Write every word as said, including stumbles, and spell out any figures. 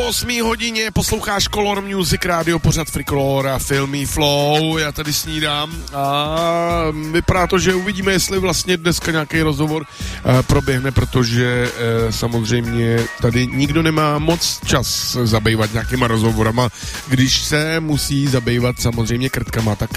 osmé hodině posloucháš Color Music Radio, pořad Fricolor a Filmy Flow. Já tady snídám a vypadá to, že uvidíme, jestli vlastně dneska nějaký rozhovor uh, proběhne, protože uh, samozřejmě tady nikdo nemá moc čas zabývat nějakýma rozhovorama, když se musí zabývat samozřejmě krtkama, tak